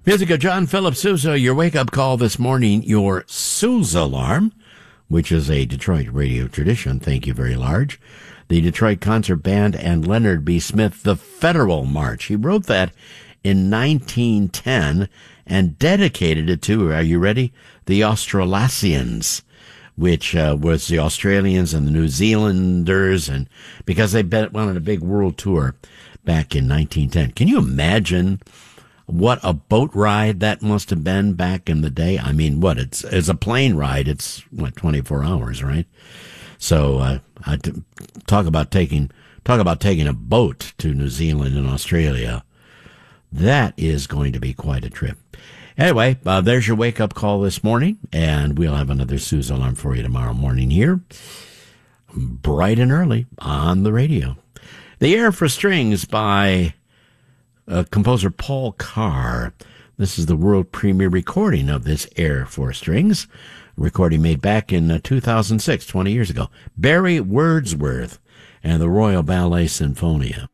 Music of John Philip Sousa, your wake-up call this morning, your Sousa alarm, which is a Detroit radio tradition. Thank you very large. The Detroit Concert Band and Leonard B. Smith, the Federal March. He wrote that in 1910 and dedicated it to, are you ready? The Australasians, which was the Australians and the New Zealanders, and because they went on a big world tour back in 1910. Can you imagine what a boat ride that must have been back in the day? I mean, it's a plane ride. It's 24 hours, right? So, talk about taking a boat to New Zealand and Australia. That is going to be quite a trip. Anyway, there's your wake up call this morning, and we'll have another Sousa alarm for you tomorrow morning here, bright and early on the radio. The Air for Strings by composer Paul Carr. This is the world premiere recording of this Air for Strings, recording made back in 2006, 20 years ago. Barry Wordsworth and the Royal Ballet Sinfonia.